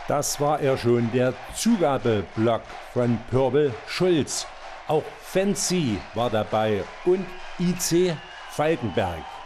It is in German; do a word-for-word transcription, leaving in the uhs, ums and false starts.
Das war er schon, der Zugabeblock von Pörbel Schulz. Auch Fancy war dabei und I C Falkenberg.